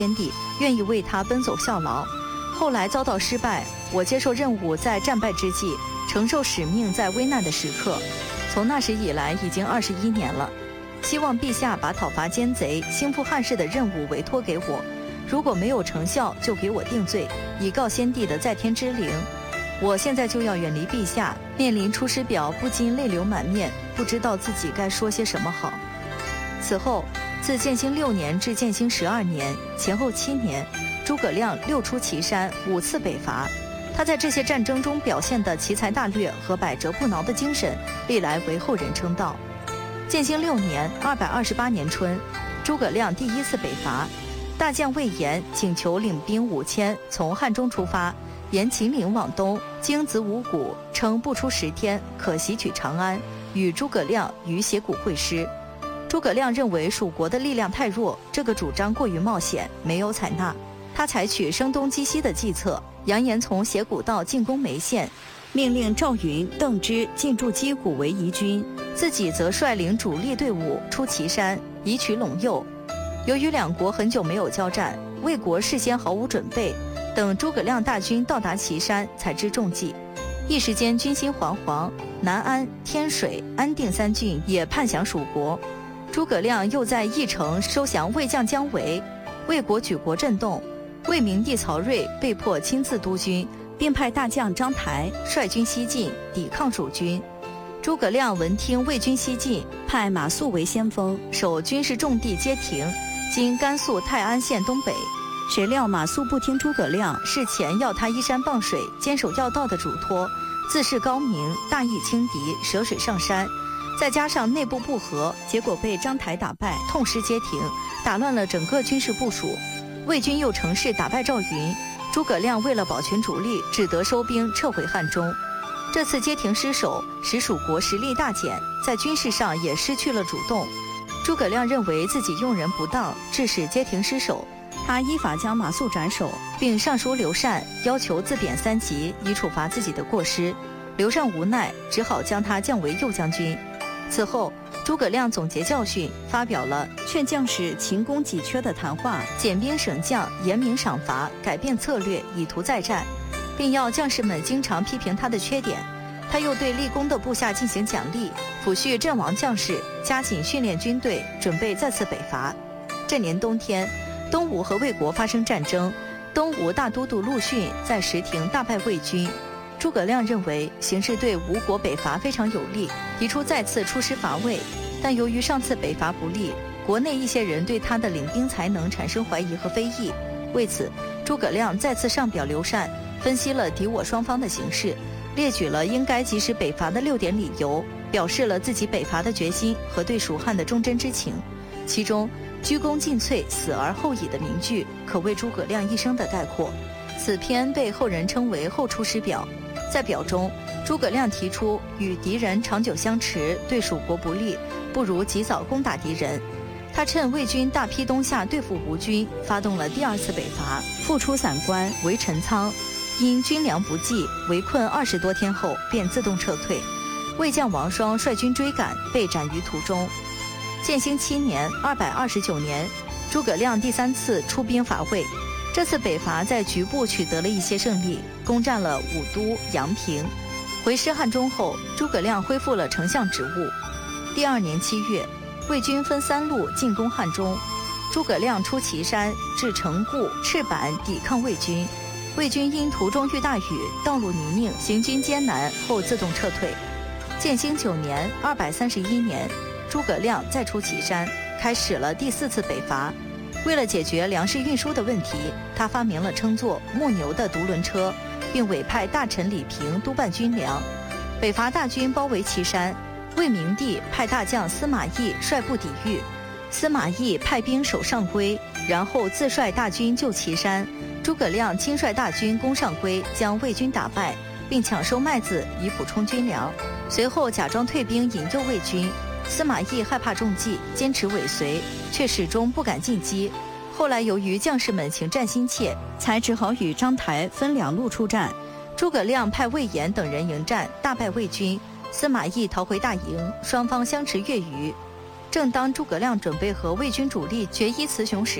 先帝，愿意为他奔走效劳。后来遭到失败，我接受任务，在战败之际承受使命，在危难的时刻。从那时以来已经21年了，希望陛下把讨伐奸贼、兴复汉室的任务委托给我，如果没有成效，就给我定罪，以告先帝的在天之灵。我现在就要远离陛下，面临出师表，不禁泪流满面，不知道自己该说些什么好。此后，自建兴6年至建兴12年，前后7年，诸葛亮6出祁山，5次北伐。他在这些战争中表现的奇才大略和百折不挠的精神，历来为后人称道。建兴6年228年春，诸葛亮第1次北伐，大将魏延请求领兵5000从汉中出发，沿秦岭往东，经子午谷，称不出10天可袭取长安，与诸葛亮于斜谷会师。诸葛亮认为蜀国的力量太弱，这个主张过于冒险，没有采纳。他采取声东击西的计策，扬言从斜谷道进攻眉县，命令赵云、邓芝进驻击谷为疑军，自己则率领主力队伍出祁山，以取陇右。由于两国很久没有交战，魏国事先毫无准备，等诸葛亮大军到达祁山，才知中计。一时间军心惶惶，南安、天水、安定3郡也叛降蜀国。诸葛亮又在邺城收降魏将姜维，魏国举国震动。魏明帝曹睿被迫亲自督军，并派大将张台率军西进，抵抗蜀军。诸葛亮闻听魏军西进，派马谡为先锋，守军事重地街亭，今甘肃泰安县东北。谁料马谡不听诸葛亮事前要他依山傍水，坚守要道的嘱托，自恃高明，大意轻敌，舍水上山。再加上内部不和，结果被张台打败，痛失街亭，打乱了整个军事部署。魏军又乘势打败赵云，诸葛亮为了保全主力，只得收兵撤回汉中。这次街亭失守，使蜀国实力大减，在军事上也失去了主动。诸葛亮认为自己用人不当，致使街亭失守，他依法将马谡斩首，并上书刘禅，要求自贬3级，以处罚自己的过失。刘禅无奈，只好将他降为右将军。此后，诸葛亮总结教训，发表了劝将士勤攻己缺的谈话，减兵省将，严明赏罚，改变策略，以图再战，并要将士们经常批评他的缺点。他又对立功的部下进行奖励，抚恤阵亡将士，加紧训练军队，准备再次北伐。这年冬天，东吴和魏国发生战争，东吴大都督陆逊在石亭大败魏军。诸葛亮认为形势对吴国北伐非常有利，提出再次出师伐魏，但由于上次北伐不利，国内一些人对他的领兵才能产生怀疑和非议。为此，诸葛亮再次上表刘禅，分析了敌我双方的形势，列举了应该及时北伐的6点理由，表示了自己北伐的决心和对蜀汉的忠贞之情。其中居功尽瘁，死而后已的名句，可谓诸葛亮一生的概括。此篇被后人称为后出师表。在表中，诸葛亮提出与敌人长久相持对蜀国不利，不如及早攻打敌人。他趁魏军大批东下对付吴军，发动了第2次北伐，复出散关，围陈仓，因军粮不济，围困20多天后便自动撤退。魏将王双率军追赶，被斩于途中。建兴7年229年，诸葛亮第3次出兵伐魏。这次北伐在局部取得了一些胜利，攻占了武都、阳平。回师汉中后，诸葛亮恢复了丞相职务。第2年7月，魏军分3路进攻汉中，诸葛亮出祁山，至城固、赤坂抵抗魏军。魏军因途中遇大雨，道路泥泞，行军艰难，后自动撤退。建兴9年231年，诸葛亮再出祁山，开始了第4次北伐。为了解决粮食运输的问题，他发明了称作木牛的独轮车，并委派大臣李平督办军粮。北伐大军包围祁山，魏明帝派大将司马懿率部抵御，司马懿派兵守上邽，然后自率大军救祁山。诸葛亮亲率大军攻上邽，将魏军打败，并抢收麦子以补充军粮。随后假装退兵引诱魏军。司马懿害怕中计，坚持尾随，却始终不敢进击。后来由于将士们情战心切，才只好与张台分2路出战。诸葛亮派魏延等人迎战，大败魏军。司马懿逃回大营，双方相持月余。正当诸葛亮准备和魏军主力决一雌雄时，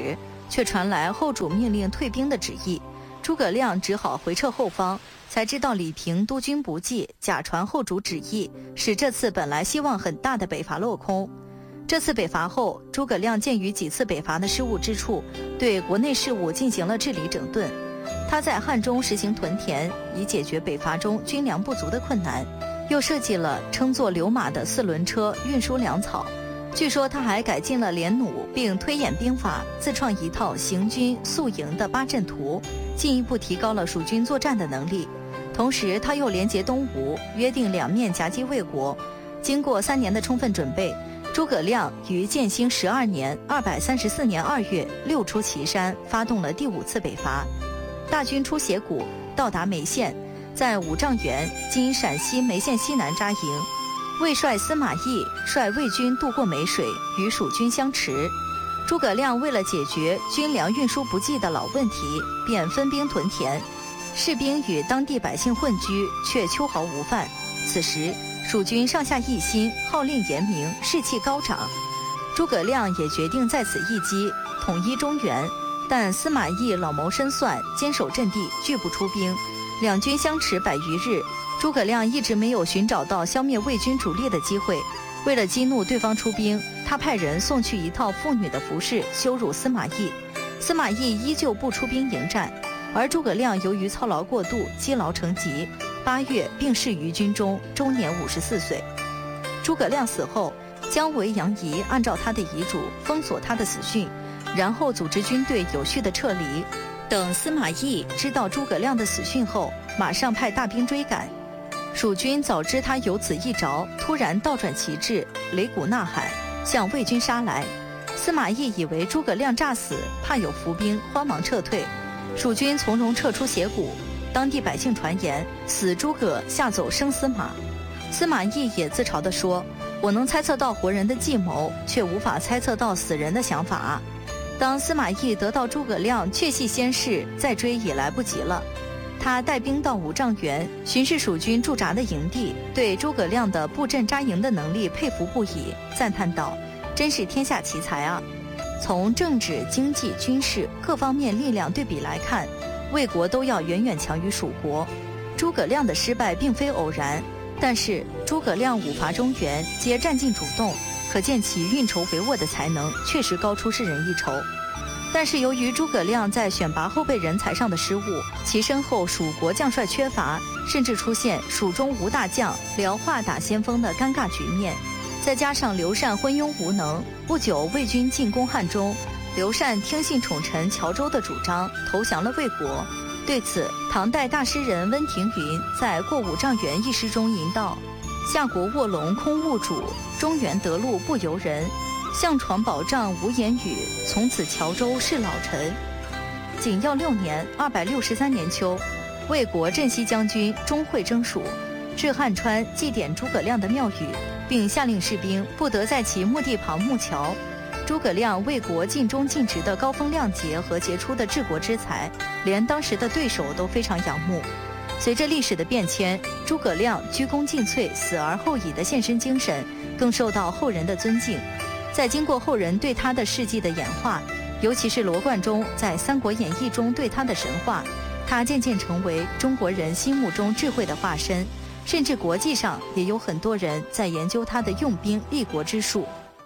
却传来后主命令退兵的旨意，诸葛亮只好回撤后方，才知道李平督军不济，假传后主旨意，使这次本来希望很大的北伐落空。这次北伐后，诸葛亮鉴于几次北伐的失误之处，对国内事务进行了治理整顿。他在汉中实行屯田，以解决北伐中军粮不足的困难，又设计了称作流马的4轮车运输粮草。据说他还改进了连弩，并推演兵法，自创一套行军宿营的8阵图，进一步提高了蜀军作战的能力。同时他又联结东吴，约定两面夹击魏国。经过3年的充分准备，诸葛亮于建兴12年234年2月6出祁山，发动了第5次北伐。大军出斜谷，到达眉县，在五丈原（今陕西眉县西南）扎营。魏帅司马懿率魏军渡过湄水，与蜀军相持。诸葛亮为了解决军粮运输不济的老问题，便分兵屯田，士兵与当地百姓混居，却秋毫无犯。此时蜀军上下一心，号令严明，士气高涨。诸葛亮也决定在此一击，统一中原。但司马懿老谋深算，坚守阵地，拒不出兵。两军相持100余日，诸葛亮一直没有寻找到消灭魏军主力的机会。为了激怒对方出兵，他派人送去一套妇女的服饰，羞辱司马懿。司马懿依旧不出兵迎战，而诸葛亮由于操劳过度，积劳成疾，8月病逝于军中，终年54岁。诸葛亮死后，姜维、杨仪按照他的遗嘱封锁他的死讯，然后组织军队有序地撤离。等司马懿知道诸葛亮的死讯后，马上派大兵追赶。蜀军早知他有此一着，突然倒转旗帜，擂鼓呐喊，向魏军杀来。司马懿以为诸葛亮诈死，怕有伏兵，慌忙撤退。蜀军从容撤出斜谷。当地百姓传言，死诸葛，吓走生司马。司马懿也自嘲地说，我能猜测到活人的计谋，却无法猜测到死人的想法。当司马懿得到诸葛亮确系先逝，再追也来不及了。他带兵到五丈原，巡视蜀军驻扎的营地，对诸葛亮的布阵扎营的能力佩服不已，赞叹道，真是天下奇才啊！从政治、经济、军事各方面力量对比来看，魏国都要远远强于蜀国。诸葛亮的失败并非偶然，但是诸葛亮5伐中原皆占尽主动，可见其运筹帷幄的才能确实高出世人一筹。但是由于诸葛亮在选拔后备人才上的失误，其身后蜀国将帅缺乏，甚至出现蜀中无大将，辽化打先锋的尴尬局面。再加上刘禅昏庸无能，不久魏军进攻汉中，刘禅听信宠臣谯周的主张，投降了魏国。对此，唐代大诗人温庭筠在《过五丈原》一诗中吟道，夏国卧龙空无主，中原得路不由人。项床保障无言语，从此谯周是老臣。景耀6年263年秋，魏国镇西将军钟会征蜀，至汉川祭奠诸葛亮的庙宇，并下令士兵不得在其墓地旁木桥。诸葛亮为国尽忠尽职的高风亮节和杰出的治国之才，连当时的对手都非常仰慕。随着历史的变迁，诸葛亮鞠躬尽瘁、死而后已的献身精神更受到后人的尊敬。在经过后人对他的事迹的演化，尤其是罗贯中在《三国演义》中对他的神话，他渐渐成为中国人心目中智慧的化身，甚至国际上也有很多人在研究他的用兵立国之术。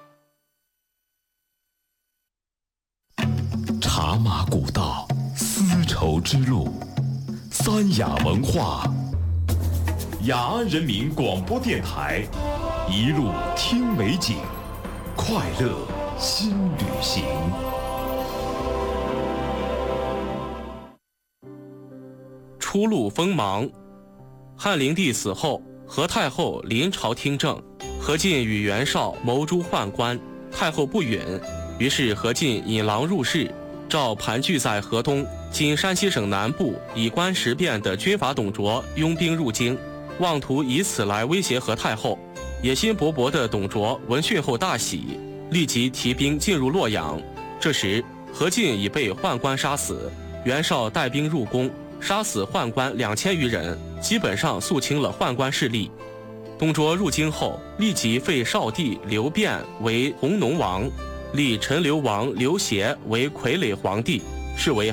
茶马古道，丝绸之路，三雅文化，雅安人民广播电台，一路听美景，快乐新旅行。 初露锋芒。汉灵帝死后，何太后临朝听政，何进与袁绍谋诛宦官，太后不允，于是何进引狼入室，召盘踞在河东今山西省南部以官识变的军阀董卓拥兵入京，妄图以此来威胁何太后。野心勃勃的董卓闻讯后大喜，立即提兵进入洛阳。这时何进已被宦官杀死，袁绍带兵入宫，杀死宦官2000余人，基本上肃清了宦官势力。董卓入京后，立即废少帝刘辩为弘农王， 立陈留王刘协为傀儡皇帝，是为